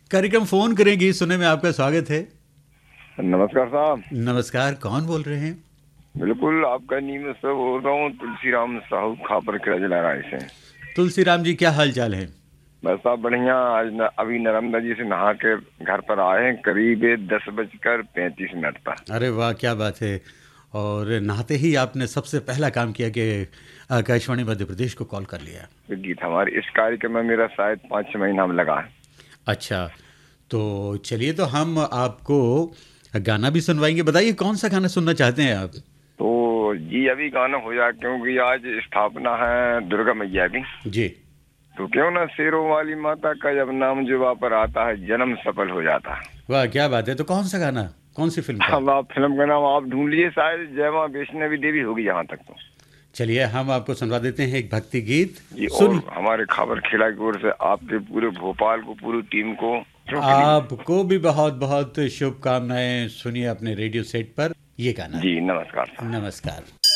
कार्यक्रम फोन करेंगी सुनने में आपका स्वागत है। नमस्कार साहब। नमस्कार, कौन बोल रहे हैं? बिल्कुल आपका नीम से बोल रहा हूँ, तुलसीराम साहू खापर किला जिला राय से। तुलसीराम जी, क्या हाल चाल है? बस साहब बढ़िया। आज अभी नर्मदा जी से नहा के घर पर आए हैं, करीब 10:35 पर। अरे वाह, क्या बात है। और नहाते ही आपने सबसे पहला काम किया कि आकाशवाणी मध्य प्रदेश को कॉल कर लिया। तो गीत हमारे इस कार्यक्रम में मेरा शायद 5-6 महीना में लगा है। अच्छा, तो चलिए, तो हम आपको गाना भी सुनवाएंगे। बताइए कौन सा गाना सुनना चाहते हैं आप? तो जी अभी गाना हो जाए, क्योंकि आज स्थापना है दुर्गा मैया की। जी। तो क्यों ना शेरों वाली माता का जब नाम जुबा पर आता है, जन्म सफल हो जाता है। वाह, क्या बात है। तो कौन सा गाना, कौन सी फिल्म का? अब आप फिल्म का नाम आप ढूंढ लिए, शायद जय मां वैष्णवी देवी होगी यहाँ तक तो। चलिए, हम आपको सुनवा देते हैं एक भक्ति गीत। जी, सुन, और हमारे खबर खिला की ओर से आपके पूरे भोपाल को, पूरी टीम को आपको भी बहुत बहुत शुभकामनाएं। सुनिए अपने रेडियो सेट पर ये गाना। जी नमस्कार। नमस्कार।